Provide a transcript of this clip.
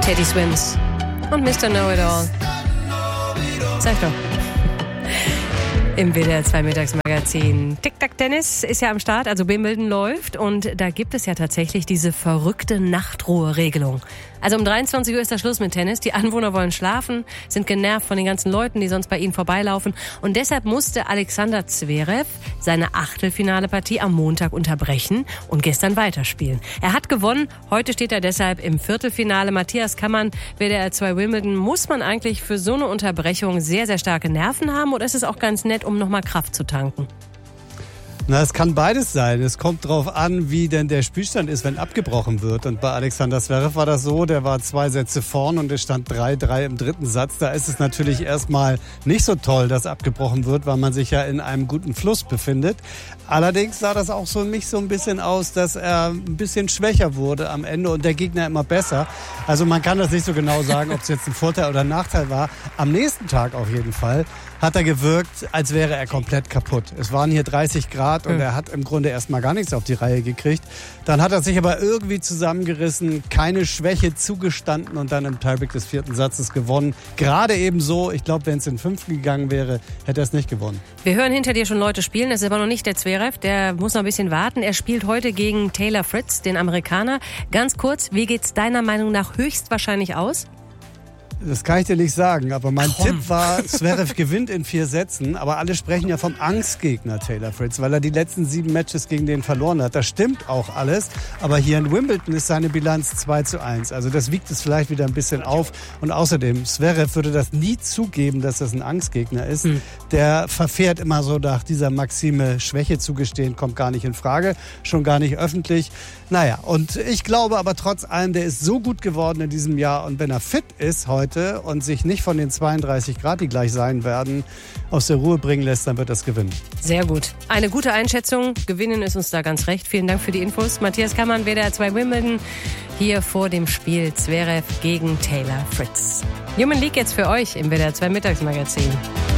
Teddy Swims und Mr. Know-It-All. Sag doch. Im WDR 2 Mittagsmagazin. Tic-Tac-Tennis ist ja am Start, also Wimbledon läuft. Und da gibt es ja tatsächlich diese verrückte Nachtruheregelung. Also um 23 Uhr ist der Schluss mit Tennis. Die Anwohner wollen schlafen, sind genervt von den ganzen Leuten, die sonst bei ihnen vorbeilaufen. Und deshalb musste Alexander Zverev seine Achtelfinale-Partie am Montag unterbrechen und gestern weiterspielen. Er hat gewonnen. Heute steht er deshalb im Viertelfinale. Matthias Kammann, WDR 2 Wimbledon. Muss man eigentlich für so eine Unterbrechung sehr, sehr starke Nerven haben? Oder ist es auch ganz nett, um nochmal Kraft zu tanken? Na, es kann beides sein. Es kommt drauf an, wie denn der Spielstand ist, wenn abgebrochen wird. Und bei Alexander Zverev war das so, der war 2 Sätze vorn und es stand 3-3 im dritten Satz. Da ist es natürlich erstmal nicht so toll, dass abgebrochen wird, weil man sich ja in einem guten Fluss befindet. Allerdings sah das auch so mich so ein bisschen aus, dass er ein bisschen schwächer wurde am Ende und der Gegner immer besser. Also man kann das nicht so genau sagen, ob es jetzt ein Vorteil oder ein Nachteil war. Am nächsten Tag auf jeden Fall hat er gewirkt, als wäre er komplett kaputt. Es waren hier 30 Grad und er hat im Grunde erstmal gar nichts auf die Reihe gekriegt. Dann hat er sich aber irgendwie zusammengerissen, keine Schwäche zugestanden und dann im Tiebreak des 4. Satzes gewonnen. Gerade eben so, ich glaube, wenn es in 5. gegangen wäre, hätte er es nicht gewonnen. Wir hören hinter dir schon Leute spielen, das ist aber noch nicht der Zverev, der muss noch ein bisschen warten. Er spielt heute gegen Taylor Fritz, den Amerikaner. Ganz kurz, wie geht's deiner Meinung nach höchstwahrscheinlich aus? Das kann ich dir nicht sagen, aber mein Tipp war, Zverev gewinnt in 4 Sätzen, aber alle sprechen ja vom Angstgegner Taylor Fritz, weil er die letzten 7 Matches gegen den verloren hat. Das stimmt auch alles, aber hier in Wimbledon ist seine Bilanz 2:1. Also das wiegt es vielleicht wieder ein bisschen auf und außerdem, Zverev würde das nie zugeben, dass das ein Angstgegner ist. Der verfährt immer so nach dieser Maxime, Schwäche zugestehen, kommt gar nicht in Frage, schon gar nicht öffentlich. Naja, und ich glaube aber trotz allem, der ist so gut geworden in diesem Jahr und wenn er fit ist heute und sich nicht von den 32 Grad, die gleich sein werden, aus der Ruhe bringen lässt, dann wird das gewinnen. Sehr gut. Eine gute Einschätzung. Gewinnen ist uns da ganz recht. Vielen Dank für die Infos. Matthias Kammann, WDR 2 Wimbledon, hier vor dem Spiel Zverev gegen Taylor Fritz. Human League jetzt für euch im WDR 2 Mittagsmagazin.